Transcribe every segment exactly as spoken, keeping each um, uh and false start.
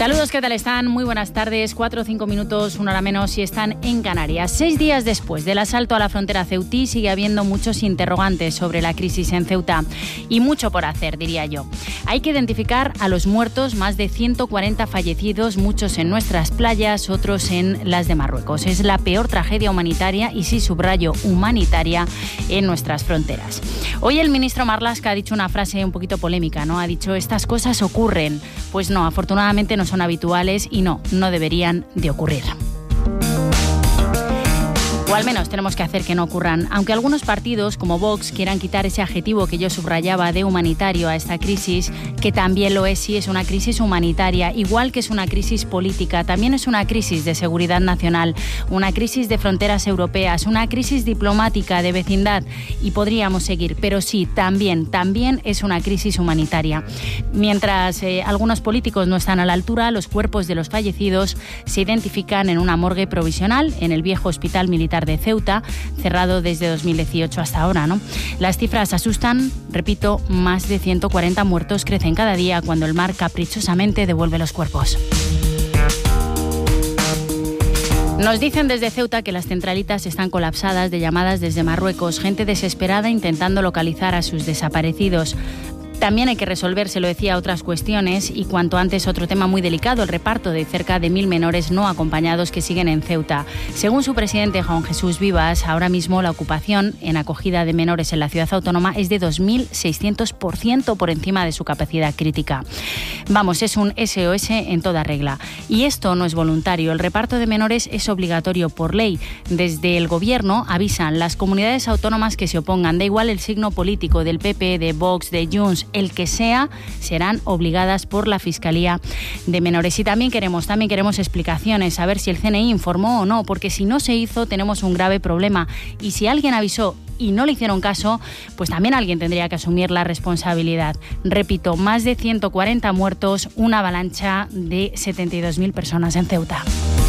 Saludos, ¿qué tal están? Muy buenas tardes, cuatro o cinco minutos, una hora menos, si están en Canarias. Seis días después del asalto a la frontera ceutí sigue habiendo muchos interrogantes sobre la crisis en Ceuta y mucho por hacer, diría yo. Hay que identificar a los muertos, más de ciento cuarenta fallecidos, muchos en nuestras playas, otros en las de Marruecos. Es la peor tragedia humanitaria, y sí subrayo humanitaria, en nuestras fronteras. Hoy el ministro Marlaska ha dicho una frase un poquito polémica, ¿no? Ha dicho, estas cosas ocurren. Pues no, afortunadamente no son habituales y no, no deberían de ocurrir. O al menos tenemos que hacer que no ocurran. Aunque algunos partidos, como Vox, quieran quitar ese adjetivo que yo subrayaba de humanitario a esta crisis, que también lo es, sí, es una crisis humanitaria, igual que es una crisis política, también es una crisis de seguridad nacional, una crisis de fronteras europeas, una crisis diplomática, de vecindad, y podríamos seguir. Pero sí, también, también es una crisis humanitaria. Mientras eh, algunos políticos no están a la altura, los cuerpos de los fallecidos se identifican en una morgue provisional en el viejo hospital militar de Ceuta, cerrado desde dos mil dieciocho hasta ahora, ¿no? Las cifras asustan, repito, más de ciento cuarenta muertos crecen cada día cuando el mar caprichosamente devuelve los cuerpos. Nos dicen desde Ceuta que las centralitas están colapsadas de llamadas desde Marruecos, gente desesperada intentando localizar a sus desaparecidos. También hay que resolver, se lo decía, otras cuestiones y cuanto antes otro tema muy delicado, el reparto de cerca de mil menores no acompañados que siguen en Ceuta. Según su presidente Juan Jesús Vivas, ahora mismo la ocupación en acogida de menores en la ciudad autónoma es de dos mil seiscientos por ciento por encima de su capacidad crítica. Vamos, es un S O S en toda regla. Y esto no es voluntario, el reparto de menores es obligatorio por ley. Desde el gobierno avisan las comunidades autónomas que se opongan, da igual el signo político del P P, de Vox, de Junts, el que sea, serán obligadas por la Fiscalía de Menores. Y también queremos, también queremos explicaciones, a ver si el C N I informó o no, porque si no se hizo tenemos un grave problema. Y si alguien avisó y no le hicieron caso, pues también alguien tendría que asumir la responsabilidad. Repito, más de ciento cuarenta muertos, una avalancha de setenta y dos mil personas en Ceuta.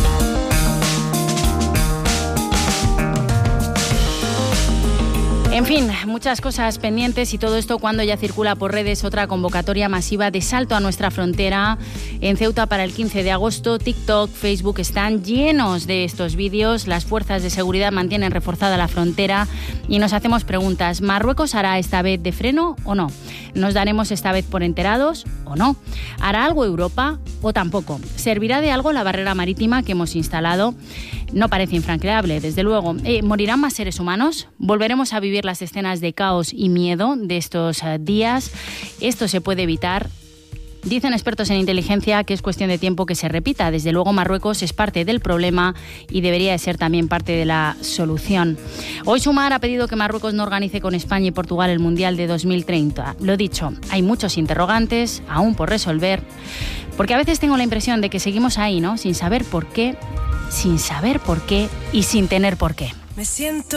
En fin, muchas cosas pendientes y todo esto cuando ya circula por redes otra convocatoria masiva de salto a nuestra frontera en Ceuta para el quince de agosto. TikTok, Facebook están llenos de estos vídeos. Las fuerzas de seguridad mantienen reforzada la frontera y nos hacemos preguntas. ¿Marruecos hará esta vez de freno o no? ¿Nos daremos esta vez por enterados o no? ¿Hará algo Europa o tampoco? ¿Servirá de algo la barrera marítima que hemos instalado? No parece infranqueable, desde luego. Eh, ¿Morirán más seres humanos? ¿Volveremos a vivir las escenas de caos y miedo de estos uh, días? ¿Esto se puede evitar? Dicen expertos en inteligencia que es cuestión de tiempo que se repita. Desde luego Marruecos es parte del problema y debería de ser también parte de la solución. Hoy Sumar ha pedido que Marruecos no organice con España y Portugal el Mundial de dos mil treinta. Lo dicho, hay muchos interrogantes aún por resolver, porque a veces tengo la impresión de que seguimos ahí, ¿no? Sin saber por qué, sin saber por qué y sin tener por qué. Me siento